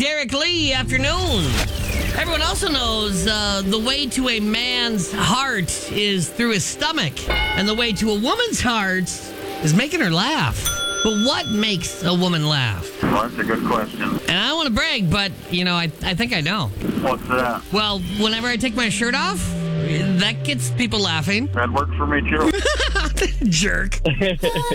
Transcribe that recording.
Derek Lee, afternoon. Everyone also knows the way to a man's heart is through his stomach, and the way to a woman's heart is making her laugh. But what makes a woman laugh? Well, that's a good question. And I don't want to brag, but, I think I know. What's that? Well, whenever I take my shirt off, that gets people laughing. That worked for me, too. Jerk.